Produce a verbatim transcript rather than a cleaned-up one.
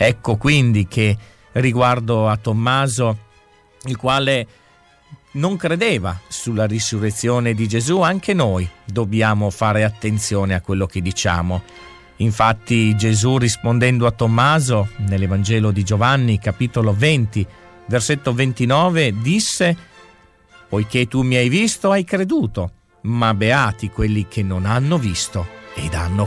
Ecco quindi che riguardo a Tommaso, il quale non credeva sulla risurrezione di Gesù, anche noi dobbiamo fare attenzione a quello che diciamo. Infatti Gesù, rispondendo a Tommaso nell'Evangelo di Giovanni capitolo venti versetto ventinove, disse: poiché tu mi hai visto hai creduto, ma beati quelli che non hanno visto ed hanno